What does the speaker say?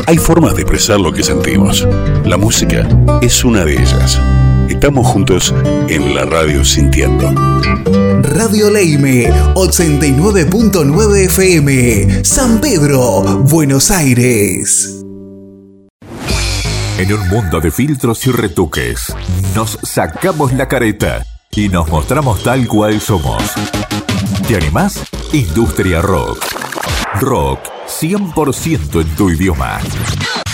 Hay formas de expresar lo que sentimos. La música es una de ellas. Estamos juntos en la radio sintiendo. Radio Leime, 89.9 FM, San Pedro, Buenos Aires. En un mundo de filtros y retoques, nos sacamos la careta y nos mostramos tal cual somos. ¿Te animás? Industria Rock. Rock 100% en tu idioma.